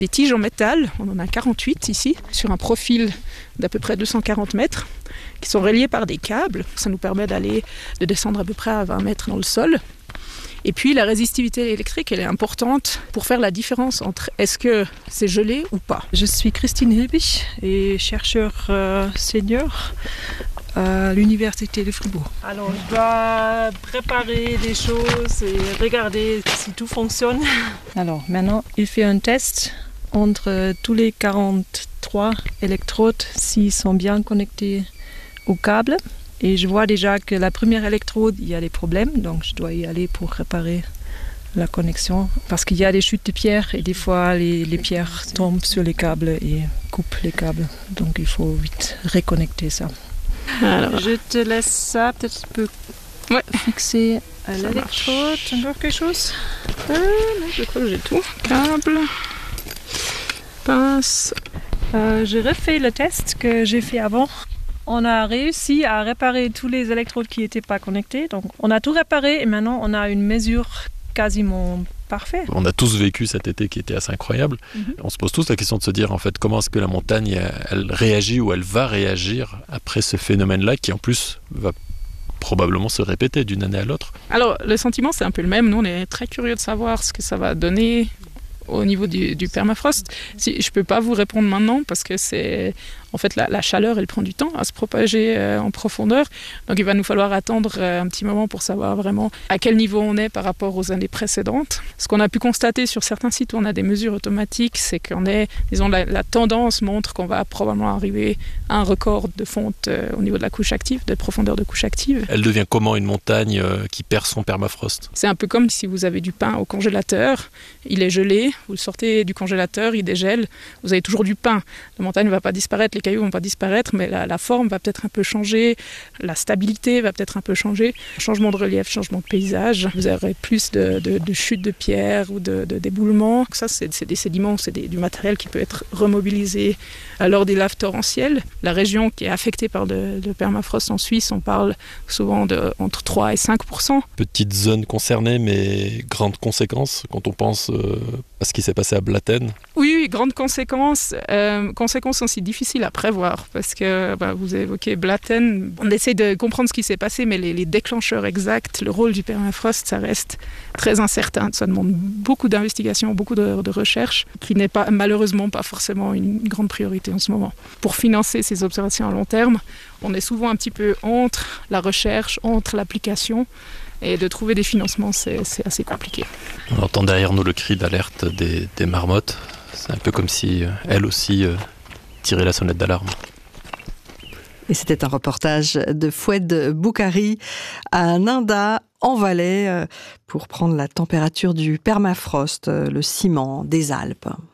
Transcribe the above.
Des tiges en métal, on en a 48 ici, sur un profil d'à peu près 240 mètres, qui sont reliées par des câbles. Ça nous permet de descendre à peu près à 20 mètres dans le sol. Et puis la résistivité électrique, elle est importante pour faire la différence entre est-ce que c'est gelé ou pas. Je suis Christine Hilbig et chercheur senior à l'université de Fribourg. Alors je dois préparer des choses et regarder si tout fonctionne. Alors maintenant, il fait un test entre tous les 43 électrodes s'ils sont bien connectés au câble. Et je vois déjà que la première électrode, il y a des problèmes, donc je dois y aller pour réparer la connexion. Parce qu'il y a des chutes de pierres et des fois les pierres tombent sur les câbles et coupent les câbles. Donc il faut vite reconnecter ça. Alors, je te laisse ça, peut-être tu peux fixer à l'électrode. Encore quelque chose? Non, je crois que j'ai tout. Câble, pince. J'ai refait le test que j'ai fait avant. On a réussi à réparer tous les électrodes qui n'étaient pas connectés. Donc on a tout réparé et maintenant on a une mesure quasiment parfaite. On a tous vécu cet été qui était assez incroyable. On se pose tous la question de se dire en fait comment est-ce que la montagne elle réagit ou elle va réagir après ce phénomène-là qui en plus va probablement se répéter d'une année à l'autre. Alors le sentiment c'est un peu le même. Nous on est très curieux de savoir ce que ça va donner au niveau du permafrost. Je ne peux pas vous répondre maintenant parce que c'est... En fait, la chaleur, elle prend du temps à se propager en profondeur. Donc, il va nous falloir attendre un petit moment pour savoir vraiment à quel niveau on est par rapport aux années précédentes. Ce qu'on a pu constater sur certains sites où on a des mesures automatiques, c'est qu'on est, disons, la tendance montre qu'on va probablement arriver à un record de fonte au niveau de la couche active, de profondeur de couche active. Elle devient comment une montagne qui perd son permafrost? C'est un peu comme si vous avez du pain au congélateur, il est gelé, vous le sortez du congélateur, il dégèle, vous avez toujours du pain. La montagne ne va pas disparaître, les cailloux vont pas disparaître, mais la forme va peut-être un peu changer, la stabilité va peut-être un peu changer. Changement de relief, changement de paysage, vous aurez plus de chutes de pierres ou d'éboulements. Ça, c'est des sédiments, c'est du matériel qui peut être remobilisé lors des laves torrentielles. La région qui est affectée par le permafrost en Suisse, on parle souvent de entre 3 et 5%. Petite zone concernée, mais grandes conséquences quand on pense à ce qui s'est passé à Blatten. Oui, grandes conséquences. Conséquences aussi difficiles à prévoir parce que vous évoquez Blatten. On essaie de comprendre ce qui s'est passé, mais les déclencheurs exacts, le rôle du permafrost, ça reste très incertain. Ça demande beaucoup d'investigation, beaucoup de recherche, qui n'est pas, malheureusement pas forcément une grande priorité en ce moment. Pour financer ces observations à long terme, on est souvent un petit peu entre la recherche, entre l'application. Et de trouver des financements, c'est assez compliqué. On entend derrière nous le cri d'alerte des marmottes. C'est un peu comme si elles aussi tiraient la sonnette d'alarme. Et c'était un reportage de Fouad Boukari à Nanda, en Valais, pour prendre la température du permafrost, le ciment des Alpes.